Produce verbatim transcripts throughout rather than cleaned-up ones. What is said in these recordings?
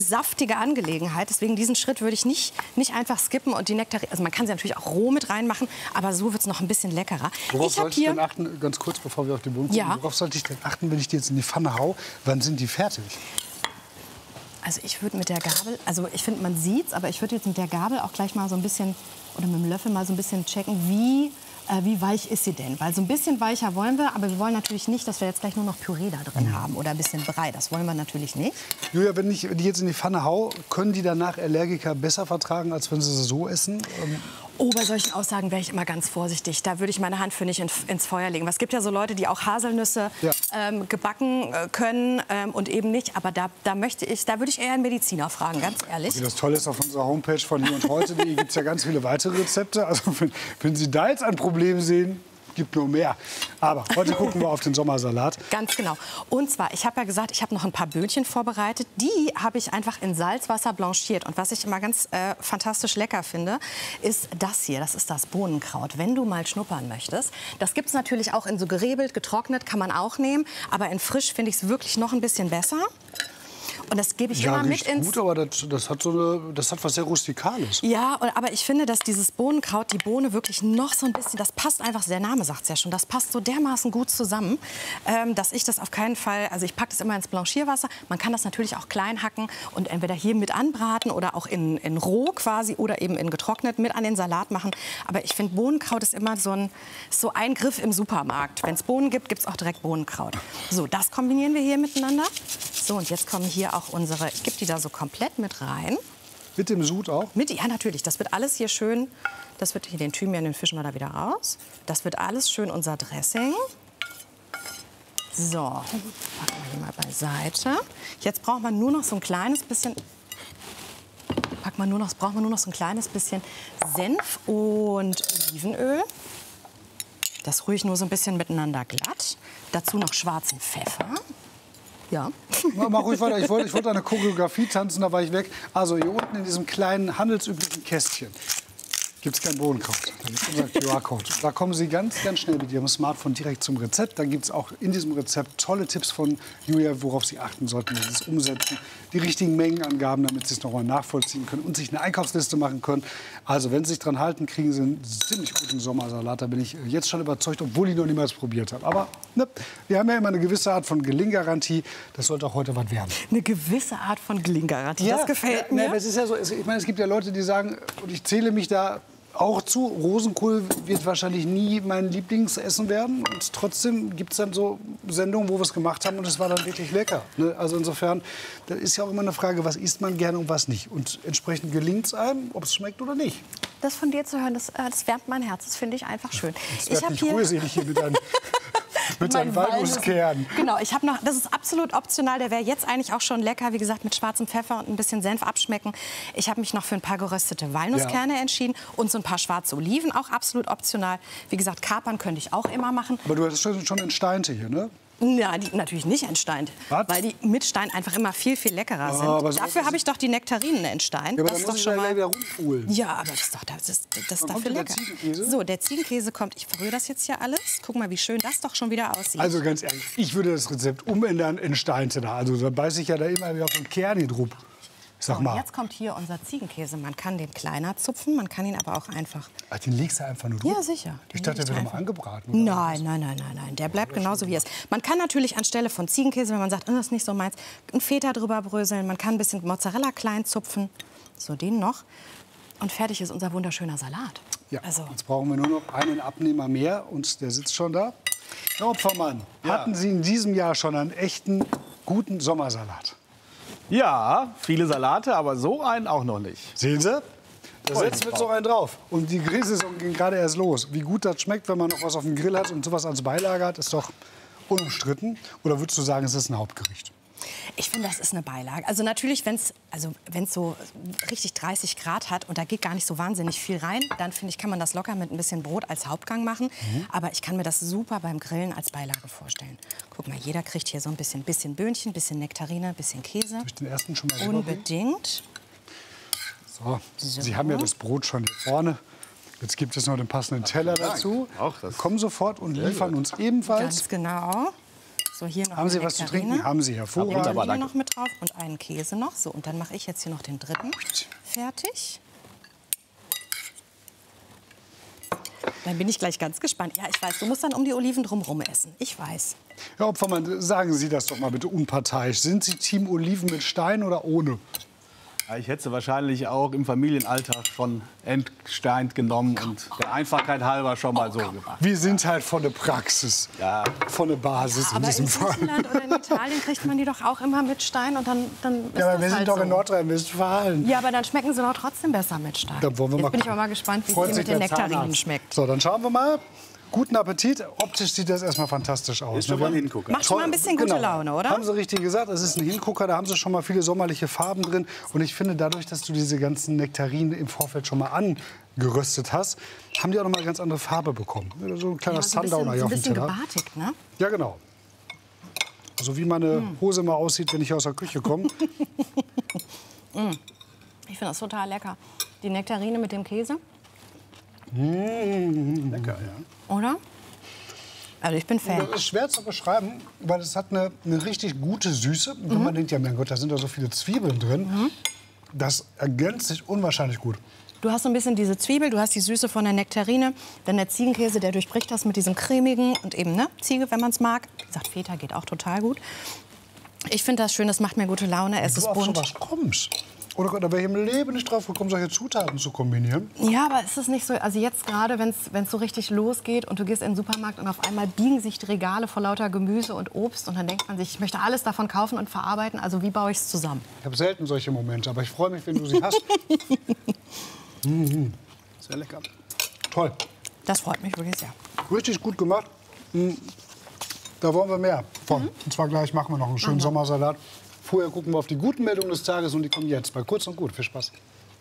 saftige Angelegenheit. Deswegen diesen Schritt würde ich nicht, nicht einfach skippen und die Nektarine, also man kann sie natürlich auch roh mit reinmachen, aber so wird es noch ein bisschen leckerer. Worauf ich sollte ich denn achten, ganz kurz, bevor wir auf den Boden kommen, ja. worauf sollte ich denn achten, wenn ich die jetzt in die Pfanne hau? Wann sind die fertig? Also ich würde mit der Gabel, also ich finde, man sieht's, aber ich würde jetzt mit der Gabel auch gleich mal so ein bisschen, oder mit dem Löffel mal so ein bisschen checken, wie, äh, wie weich ist sie denn? Weil so ein bisschen weicher wollen wir, aber wir wollen natürlich nicht, dass wir jetzt gleich nur noch Püree da drin mhm. haben oder ein bisschen Brei. Das wollen wir natürlich nicht. Julia, wenn ich die jetzt in die Pfanne hau, können die danach Allergiker besser vertragen, als wenn sie sie so essen? Ähm Oh, bei solchen Aussagen wäre ich immer ganz vorsichtig. Da würde ich meine Hand für nicht in, ins Feuer legen. Es gibt ja so Leute, die auch Haselnüsse ja. ähm, gebacken äh, können ähm, und eben nicht. Aber da, da möchte ich, da würde ich eher einen Mediziner fragen, ganz ehrlich. Okay, das Tolle ist, auf unserer Homepage von hier und heute gibt es ja ganz viele weitere Rezepte. Also wenn, wenn Sie da jetzt ein Problem sehen, gibt nur mehr. Aber heute gucken wir auf den Sommersalat. Ganz genau. Und zwar, ich habe ja gesagt, ich habe noch ein paar Böhnchen vorbereitet. Die habe ich einfach in Salzwasser blanchiert. Und was ich immer ganz äh, fantastisch lecker finde, ist das hier. Das ist das Bohnenkraut. Wenn du mal schnuppern möchtest. Das gibt es natürlich auch in so gerebelt, getrocknet, kann man auch nehmen. Aber in frisch finde ich es wirklich noch ein bisschen besser. Und das gebe ich ja, immer mit ins... gut, aber das, das, hat so eine, das hat was sehr Rustikales. Ja, aber ich finde, dass dieses Bohnenkraut, die Bohne wirklich noch so ein bisschen, das passt einfach, der Name sagt es ja schon, das passt so dermaßen gut zusammen, ähm, dass ich das auf keinen Fall, also ich packe das immer ins Blanchierwasser. Man kann das natürlich auch klein hacken und entweder hier mit anbraten oder auch in, in roh quasi oder eben in getrocknet mit an den Salat machen. Aber ich finde, Bohnenkraut ist immer so ein, so ein Griff im Supermarkt. Wenn es Bohnen gibt, gibt es auch direkt Bohnenkraut. So, das kombinieren wir hier miteinander. So, und jetzt kommen hier auch unsere, ich gebe die da so komplett mit rein. Mit dem Sud auch? Mit, ja, natürlich. Das wird alles hier schön, das wird hier den Thymian, den fischen wir da wieder raus. Das wird alles schön unser Dressing. So, packen wir die mal beiseite. Jetzt braucht man nur noch so ein kleines bisschen, packt man nur noch, braucht man nur noch so ein kleines bisschen Senf und Olivenöl. Das rühre ich nur so ein bisschen miteinander glatt. Dazu noch schwarzen Pfeffer. Ja. Mach ruhig weiter. Ich wollte, ich wollte eine Choreografie tanzen, da war ich weg. Also hier unten in diesem kleinen handelsüblichen Kästchen gibt es kein Bohnenkraut. Da gibt es unser Q R-Code. Da kommen Sie ganz, ganz schnell mit Ihrem Smartphone direkt zum Rezept. Dann gibt es auch in diesem Rezept tolle Tipps von Julia, worauf Sie achten sollten, wenn Sie es umsetzen. Die richtigen Mengenangaben, damit Sie es noch mal nachvollziehen können und sich eine Einkaufsliste machen können. Also wenn Sie sich dran halten, kriegen Sie einen ziemlich guten Sommersalat. Da bin ich jetzt schon überzeugt, obwohl ich noch niemals probiert habe. Aber ne, wir haben ja immer eine gewisse Art von Gelinggarantie. Das sollte auch heute was werden. Eine gewisse Art von Gelinggarantie, ja, das gefällt ja, mir. Ne, es ist ja so, ich meine, es gibt ja Leute, die sagen, und ich zähle mich da auch zu, Rosenkohl wird wahrscheinlich nie mein Lieblingsessen werden. Und trotzdem gibt es dann so Sendungen, wo wir es gemacht haben und es war dann wirklich lecker. Ne? Also insofern, da ist ja auch immer eine Frage, was isst man gerne und was nicht. Und entsprechend gelingt es einem, ob es schmeckt oder nicht. Das von dir zu hören, das, das wärmt mein Herz. Das finde ich einfach schön. Das ich wird nicht rührselig hier mit einem... Mit seinem Walnusskern. Genau, ich habe noch, das ist absolut optional. Der wäre jetzt eigentlich auch schon lecker, wie gesagt, mit schwarzem Pfeffer und ein bisschen Senf abschmecken. Ich habe mich noch für ein paar geröstete Walnusskerne ja. entschieden und so ein paar schwarze Oliven, auch absolut optional. Wie gesagt, Kapern könnte ich auch immer machen. Aber du hast schon, schon entsteinte hier, ne? Ja, die natürlich nicht entsteint, Was? weil die mit Stein einfach immer viel, viel leckerer sind. Oh, so dafür habe ich doch die Nektarinen entsteint. Ja, aber das dann ist muss doch ich schon ja mal wieder rumspulen. Ja, aber das ist doch das ist, das ist dafür lecker. Der Ziegenkäse? So, der Ziegenkäse kommt. Ich verrühre das jetzt hier alles. Guck mal, wie schön das doch schon wieder aussieht. Also ganz ehrlich, ich würde das Rezept umändern in Steinte da. Also da beiße ich ja da immer wieder auf den Kern drauf. Ich sag so, mal. Und jetzt kommt hier unser Ziegenkäse. Man kann den kleiner zupfen, man kann ihn aber auch einfach... Ach, den legst du einfach nur drauf? Ja, sicher. Ich dachte, der wird mal angebraten. Oder nein, nein, nein, nein, nein. Der bleibt genauso wie er ist. Man kann natürlich anstelle von Ziegenkäse, wenn man sagt, oh, das ist nicht so meins, ein Feta drüber bröseln. Man kann ein bisschen Mozzarella klein zupfen. So, den noch. Und fertig ist unser wunderschöner Salat. Ja, also. Jetzt brauchen wir nur noch einen Abnehmer mehr und der sitzt schon da. Herr Opfermann, ja. hatten Sie in diesem Jahr schon einen echten, guten Sommersalat? Ja, viele Salate, aber so einen auch noch nicht. Sehen Sie? Da setzen wir jetzt noch einen drauf. Und die Grillsaison ging gerade erst los. Wie gut das schmeckt, wenn man noch was auf dem Grill hat und sowas als Beilage hat, ist doch unumstritten. Oder würdest du sagen, es ist ein Hauptgericht? Ich finde, das ist eine Beilage. Also natürlich, wenn es also wenn's so richtig dreißig Grad hat und da geht gar nicht so wahnsinnig viel rein, dann finde ich, kann man das locker mit ein bisschen Brot als Hauptgang machen. Mhm. Aber ich kann mir das super beim Grillen als Beilage vorstellen. Guck mal, jeder kriegt hier so ein bisschen, bisschen Böhnchen, bisschen Nektarine, bisschen Käse. Soll ich den ersten schon mal Unbedingt. So. So, Sie haben ja das Brot schon hier vorne. Jetzt gibt es noch den passenden Teller dazu. Auch das. Wir kommen sofort und liefern uns ebenfalls. Ganz genau. So, hier noch haben Sie eine was zu Nektarine. trinken? Haben Sie hervorragend. Nektarine noch mit drauf und einen Käse noch. So, und dann mache ich jetzt hier noch den dritten fertig. Dann bin ich gleich ganz gespannt. Ja, ich weiß, du musst dann um die Oliven drumherum essen. Ich weiß. Herr Opfermann, sagen Sie das doch mal bitte unparteiisch. Sind Sie Team Oliven mit Stein oder ohne? Ja, ich hätte sie wahrscheinlich auch im Familienalltag schon entsteint genommen und der Einfachheit halber schon mal so gemacht. Wir sind halt von der Praxis, Ja. von der Basis Ja, in aber diesem in Fall. Griechenland oder in Italien kriegt man die doch auch immer mit Stein und dann, dann ist Ja, aber das wir sind halt doch so. in Nordrhein-Westfalen. Ja, aber dann schmecken sie doch trotzdem besser mit Stein. Dann wollen wir Jetzt mal bin ich gucken. aber mal gespannt, wie es Freut hier sich mit den der Nektarinen Zahnarzt. schmeckt. So, dann schauen wir mal. Guten Appetit. Optisch sieht das erstmal fantastisch aus. Ist schon Ne? mal ein Wir haben- Hingucker. Macht schon mal ein bisschen gute Genau. Laune, oder? Haben Sie richtig gesagt, es ist ein Hingucker, da haben Sie schon mal viele sommerliche Farben drin. Und ich finde, dadurch, dass du diese ganzen Nektarinen im Vorfeld schon mal angeröstet hast, haben die auch noch mal eine ganz andere Farbe bekommen. So ein kleiner Ja, so ein bisschen, Sundowner hier so auf ein dem bisschen Teller. gebartigt, ne? Ja, genau. So wie meine Hose mal aussieht, wenn ich aus der Küche komme. Ich finde das total lecker. Die Nektarine mit dem Käse, Lecker, ja. oder? Also ich bin Fan. Das ist schwer zu beschreiben, weil es hat eine, eine richtig gute Süße. Und wenn man denkt, ja mein Gott, da sind da so viele Zwiebeln drin. Das ergänzt sich unwahrscheinlich gut. Du hast so ein bisschen diese Zwiebel, du hast die Süße von der Nektarine, dann der Ziegenkäse, der durchbricht das mit diesem cremigen und eben ne, Ziege, wenn man es mag. Wie gesagt, Feta geht auch total gut. Ich finde das schön, das macht mir gute Laune, es Du ist auf bunt. sowas kommst. Oder da wäre ich im Leben nicht drauf gekommen, solche Zutaten zu kombinieren. Ja, aber ist es nicht so, also jetzt gerade, wenn es so richtig losgeht und du gehst in den Supermarkt und auf einmal biegen sich die Regale vor lauter Gemüse und Obst und dann denkt man sich, ich möchte alles davon kaufen und verarbeiten, also wie baue ich es zusammen? Ich habe selten solche Momente, aber ich freue mich, wenn du sie hast. Mhm. Sehr lecker. Toll. Das freut mich wirklich sehr. Richtig gut gemacht. Mhm. Da wollen wir mehr von. Und zwar gleich machen wir noch einen schönen Sommersalat. Vorher gucken wir auf die guten Meldungen des Tages und die kommen jetzt bei Kurz und Gut. Viel Spaß.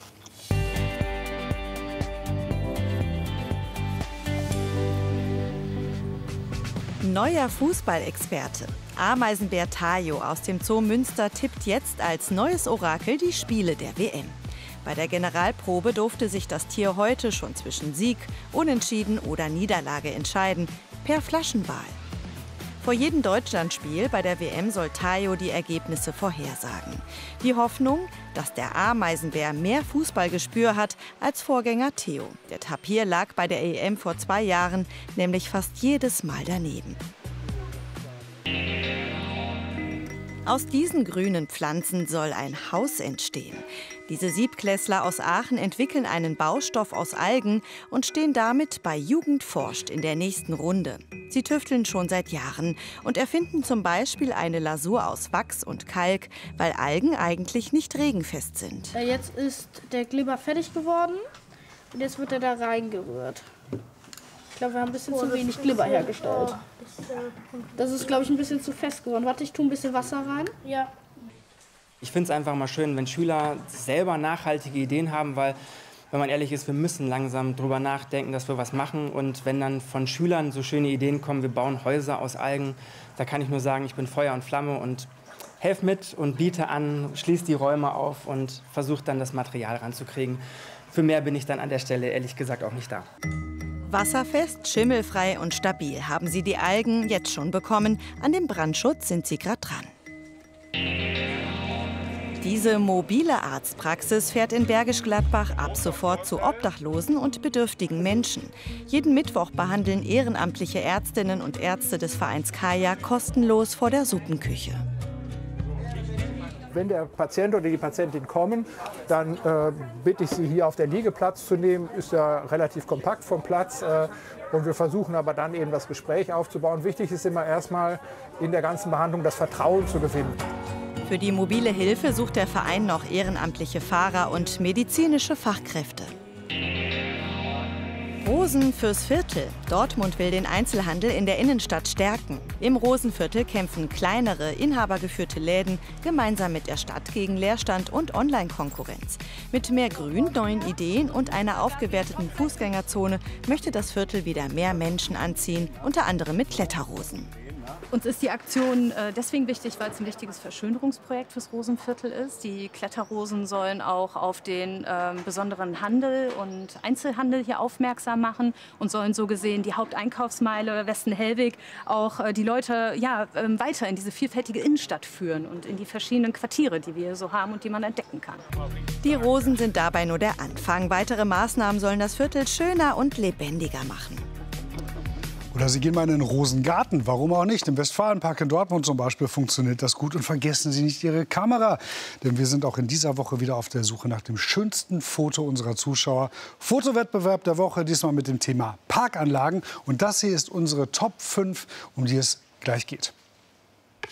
Neuer Fußballexperte. Ameisenbär Tayo aus dem Zoo Münster tippt jetzt als neues Orakel die Spiele der W M. Bei der Generalprobe durfte sich das Tier heute schon zwischen Sieg, Unentschieden oder Niederlage entscheiden, per Flaschenwahl. Vor jedem Deutschlandspiel bei der W M soll Tayo die Ergebnisse vorhersagen. Die Hoffnung, dass der Ameisenbär mehr Fußballgespür hat als Vorgänger Theo. Der Tapir lag bei der E M vor zwei Jahren nämlich fast jedes Mal daneben. Aus diesen grünen Pflanzen soll ein Haus entstehen. Diese Siebtklässler aus Aachen entwickeln einen Baustoff aus Algen und stehen damit bei Jugend forscht in der nächsten Runde. Sie tüfteln schon seit Jahren und erfinden zum Beispiel eine Lasur aus Wachs und Kalk, weil Algen eigentlich nicht regenfest sind. Jetzt ist der Glibber fertig geworden und jetzt wird er da reingerührt. Ich glaube, wir haben ein bisschen zu wenig Glibber hergestellt. Das ist, glaube ich, ein bisschen zu fest geworden. Warte, ich tue ein bisschen Wasser rein. Ja. Ich finde es einfach mal schön, wenn Schüler selber nachhaltige Ideen haben, weil, wenn man ehrlich ist, wir müssen langsam drüber nachdenken, dass wir was machen. Und wenn dann von Schülern so schöne Ideen kommen, wir bauen Häuser aus Algen, da kann ich nur sagen, ich bin Feuer und Flamme und helfe mit und biete an, schließe die Räume auf und versuche dann das Material ranzukriegen. Für mehr bin ich dann an der Stelle ehrlich gesagt auch nicht da. Wasserfest, schimmelfrei und stabil haben sie die Algen jetzt schon bekommen. An dem Brandschutz sind sie gerade dran. Diese mobile Arztpraxis fährt in Bergisch Gladbach ab sofort zu obdachlosen und bedürftigen Menschen. Jeden Mittwoch behandeln ehrenamtliche Ärztinnen und Ärzte des Vereins Kaya kostenlos vor der Suppenküche. Wenn der Patient oder die Patientin kommen, dann äh, bitte ich sie, hier auf der Liege Platz zu nehmen. Ist ja relativ kompakt vom Platz. Äh, und wir versuchen aber dann eben das Gespräch aufzubauen. Wichtig ist immer erstmal in der ganzen Behandlung das Vertrauen zu gewinnen. Für die mobile Hilfe sucht der Verein noch ehrenamtliche Fahrer und medizinische Fachkräfte. Rosen fürs Viertel. Dortmund will den Einzelhandel in der Innenstadt stärken. Im Rosenviertel kämpfen kleinere, inhabergeführte Läden gemeinsam mit der Stadt gegen Leerstand und Online-Konkurrenz. Mit mehr Grün, neuen Ideen und einer aufgewerteten Fußgängerzone möchte das Viertel wieder mehr Menschen anziehen, unter anderem mit Kletterrosen. Uns ist die Aktion äh, deswegen wichtig, weil es ein wichtiges Verschönerungsprojekt fürs Rosenviertel ist. Die Kletterrosen sollen auch auf den äh, besonderen Handel und Einzelhandel hier aufmerksam machen und sollen so gesehen die Haupteinkaufsmeile Westen-Hellwig auch äh, die Leute ja, äh, weiter in diese vielfältige Innenstadt führen und in die verschiedenen Quartiere, die wir hier so haben und die man entdecken kann. Die Rosen sind dabei nur der Anfang. Weitere Maßnahmen sollen das Viertel schöner und lebendiger machen. Oder Sie gehen mal in den Rosengarten, warum auch nicht? Im Westfalenpark in Dortmund zum Beispiel funktioniert das gut. Und vergessen Sie nicht Ihre Kamera, denn wir sind auch in dieser Woche wieder auf der Suche nach dem schönsten Foto unserer Zuschauer. Fotowettbewerb der Woche, diesmal mit dem Thema Parkanlagen. Und das hier ist unsere Top fünf, um die es gleich geht.